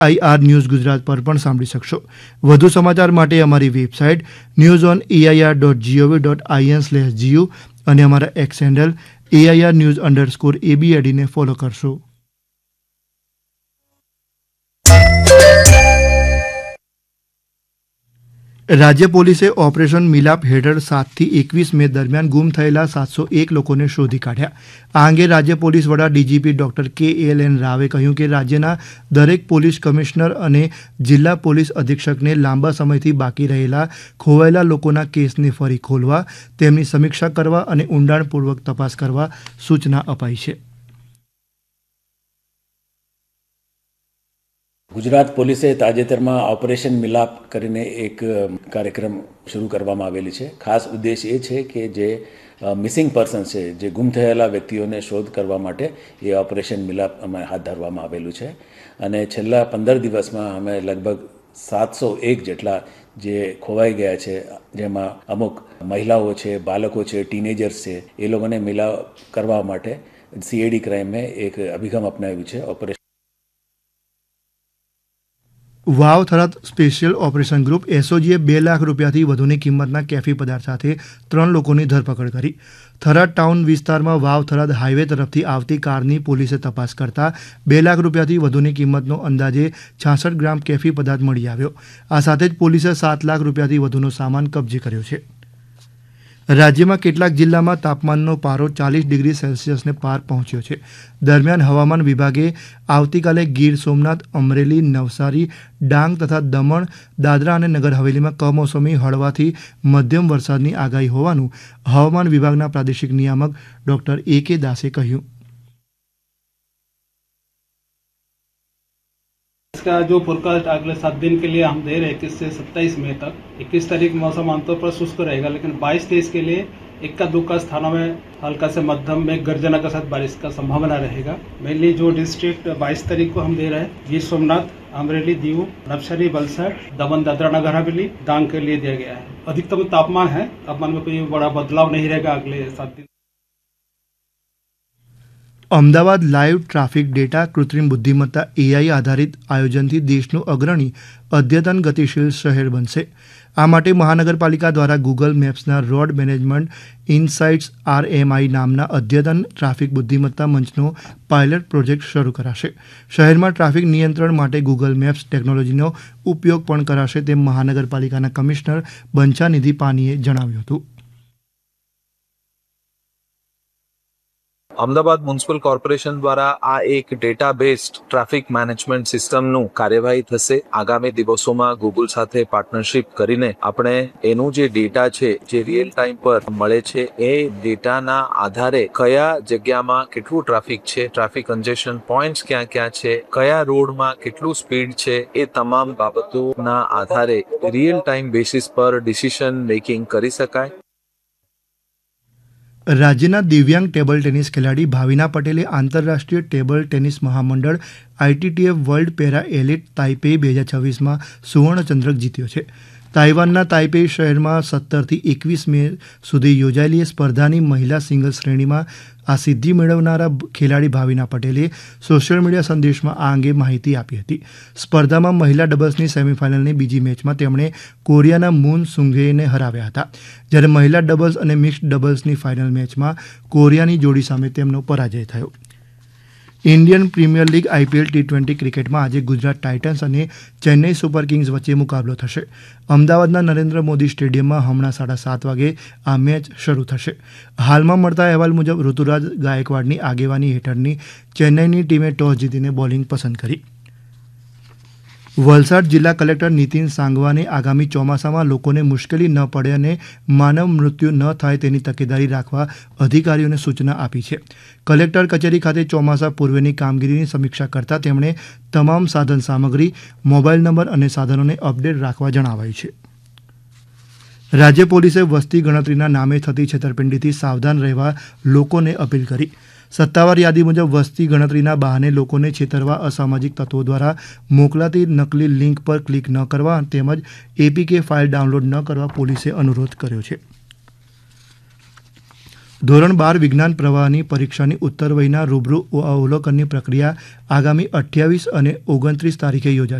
IR news Gujarat પર પણ સાંભળી શકશો. વધુ સમાચાર માટે અમારી વેબસાઇટ newsoneir.gov.in/gu અને અમારા એક્સ હેન્ડલ AIR_news_ABAD ને ફોલો કરશો. રાજ્ય પોલીસે ઓપરેશન મિલાપ હેઠળ 7 થી 21 મે દરમિયાન ગુમ થયેલા 701 લોકોને શોધી કાઢ્યા. આ અંગે રાજ્ય પોલીસ વડા DGP ડોક્ટર KLN રાવે કહ્યું કે રાજ્યના દરેક પોલીસ કમિશનર અને જિલ્લા પોલીસ અધિક્ષકને લાંબા સમયથી બાકી રહેલા ખોવાયેલા લોકોના કેસને ફરી ખોલવા, તેમની સમીક્ષા કરવા અને ઊંડાણપૂર્વક તપાસ કરવા સૂચના અપાઈ છે. ગુજરાત પોલીસે તાજેતરમાં ઓપરેશન મિલાપ કરીને એક કાર્યક્રમ શરૂ કરવામાં આવેલી છે. ખાસ ઉદ્દેશ એ છે કે જે મિસિંગ પર્સન છે, જે ગુમ થયેલા વ્યક્તિઓને શોધ કરવા માટે એ ઓપરેશન મિલાપ અમે હાથ ધરવામાં આવેલું છે. અને છેલ્લા 15 દિવસમાં અમે લગભગ 701 જેટલા જે ખોવાઈ ગયા છે, જેમાં અમુક મહિલાઓ છે, બાળકો છે, ટીનેજર્સ છે, એ લોકોને મિલાપ કરવા માટે CID ક્રાઇમે એક અભિગમ અપનાવ્યું છે. Operation Vav Tharad special operation group SOGએ 2 lakh રૂપિયાથી વધુની કિંમતના કેફી પદાર્થ સાથે 3 લોકોની ધરપકડ કરી. થરાદ ટાઉન વિસ્તારમાં વાવ થરાદ હાઈવે તરફથી આવતી કારની પોલીસે તપાસ કરતા 2 લાખ રૂપિયાથી વધુની કિંમતનો અંદાજે 66 ગ્રામ કેફી પદાર્થ મળી આવ્યો. આ સાથે જ પોલીસે 7 લાખ રૂપિયાથી વધુનો સામાન કબજે કર્યો છે. રાજ્યમાં કેટલાક જિલ્લામાં તાપમાનનો પારો 40 ડિગ્રી સેલ્સિયસને પાર પહોંચ્યો છે. દરમિયાન હવામાન વિભાગે આવતીકાલે ગીર સોમનાથ, અમરેલી, નવસારી, ડાંગ તથા દમણ, દાદરા અને નગર હવેલીમાં કમોસમી હળવાથી મધ્યમ વરસાદની આગાહી હોવાનું હવામાન વિભાગના પ્રાદેશિક નિયામક ડોક્ટર AK દાસે કહ્યું. इसका जो फोरकास्ट अगले 7 दिन के लिए हम दे रहे हैं 21 से 27 मई तक. 21 तारीख मौसम आमतौर पर शुष्क रहेगा, लेकिन 22-23 के लिए इक्का दुक्का स्थानों में हल्का से मध्यम में गर्जना के साथ बारिश का संभावना रहेगा. मेनली जो डिस्ट्रिक्ट 22 तारीख को हम दे रहे हैं, गीर सोमनाथ, अमरेली, दीव, नवसारी, वलसाड, दमन, दादरा नगर हवेली, डांग के लिए दिया गया है. अधिकतम तापमान है, तापमान में कोई बड़ा बदलाव नहीं रहेगा अगले 7 दिन. અમદાવાદ લાઈવ ટ્રાફિક ડેટા કૃત્રિમ બુદ્ધિમત્તા AI આધારિત આયોજનથી દેશનું અગ્રણી અદ્યતન ગતિશીલ શહેર બનશે. આ માટે મહાનગરપાલિકા દ્વારા ગૂગલ મેપ્સના રોડ મેનેજમેન્ટ ઇનસાઇટ્સ RMI નામના અદ્યતન ટ્રાફિક બુદ્ધિમત્તા મંચનો પાયલટ પ્રોજેક્ટ શરૂ કરાશે. શહેરમાં ટ્રાફિક નિયંત્રણ માટે ગૂગલ મેપ્સ ટેકનોલોજીનો ઉપયોગ પણ કરાશે, તેમ મહાનગરપાલિકાના કમિશનર બંછાનિધિ પાનીએ જણાવ્યું હતું. અમદાવાદ મ્યુનિસિપલ કોર્પોરેશન દ્વારા આ એક ડેટા બેઝડ ટ્રાફિક મેનેજમેન્ટ સિસ્ટમનું કાર્યવાહી થશે. આગામી દિવસોમાં ગૂગલ સાથે પાર્ટનરશિપ કરીને આપણે એનું જે ડેટા છે, જે રિયલ ટાઈમ પર મળે છે, એ ડેટાના આધારે કયા જગ્યામાં કેટલું ટ્રાફિક છે, ટ્રાફિક કન્જેશન પોઈન્ટ્સ ક્યાં ક્યાં છે, કયા રોડમાં કેટલું સ્પીડ છે, એ તમામ બાબતોના આધારે રિયલ ટાઈમ બેસિસ પર ડિસિઝન મેકિંગ કરી શકાય. રાજ્યના દિવ્યાંગ ટેબલ ટેનિસ ખેલાડી ભાવિના પટેલે આંતરરાષ્ટ્રીય table tennis મહામંડળ ITTF world para elite તાઇપેઈ 2026માં સુવર્ણચંદ્રક જીત્યો છે. તાઇવાનના તાઇપેઈ શહેરમાં 17 થી 21 મે સુધી યોજાયેલી સ્પર્ધાની મહિલા સિંગલ્સ શ્રેણીમાં આ સિદ્ધિ મેળવનારા ખેલાડી ભાવિના પટેલે સોશિયલ મીડિયા સંદેશમાં આ અંગે માહિતી આપી હતી. સ્પર્ધામાં મહિલા ડબલ્સની સેમીફાઇનલની બીજી મેચમાં તેમણે કોરિયાના મૂન સુંગહેને હરાવ્યા હતા, જ્યારે મહિલા ડબલ્સ અને મિક્સ્ડ ડબલ્સની ફાઇનલ મેચમાં કોરિયાની જોડી સામે તેમનો પરાજય થયો. Indian premier league IPL T20 ક્રિકેટમાં આજે ગુજરાત ટાઇટન્સ અને ચેન્નઈ સુપર કિંગ્સ વચ્ચે મુકાબલો થશે. અમદાવાદના નરેન્દ્ર મોદી સ્ટેડિયમમાં હમણાં 7:30 વાગે આ મેચ શરૂ થશે. હાલમાં મળતા અહેવાલ મુજબ ઋતુરાજ ગાયકવાડની આગેવાની હેઠળની ચેન્નઈની ટીમે ટોસ જીતીને બોલિંગ પસંદ કરી. વલસાડ જિલ્લા કલેક્ટર નીતિન સાંગવાને આગામી ચોમાસામાં લોકોને મુશ્કેલી ન પડે અને માનવ મૃત્યુ ન થાય તેની તકેદારી રાખવા અધિકારીઓને સૂચના આપી છે. કલેક્ટર કચેરી ખાતે ચોમાસા પૂર્વેની કામગીરીની સમીક્ષા કરતા તેમણે તમામ સાધન સામગ્રી, મોબાઈલ નંબર અને સાધનોને અપડેટ રાખવા જણાવાયું છે. રાજ્ય પોલીસે વસ્તી ગણતરીના નામે થતી છેતરપિંડીથી સાવધાન રહેવા લોકોને અપીલ કરી. સત્તાવાર યાદી મુજબ વસ્તી ગણતરીના બહાને લોકોને છેતરવા અસામાજિક તત્વો દ્વારા મોકલાતી નકલી લિંક પર ક્લિક ન કરવા તેમજ APK ફાઇલ ડાઉનલોડ ન કરવા પોલીસે અનુરોધ કર્યો છે. ધોરણ 12 વિજ્ઞાન પ્રવાહની પરીક્ષાની ઉત્તરવહીના રૂબરૂ અવલોકનની પ્રક્રિયા આગામી 28 અને 29 તારીખે યોજાશે.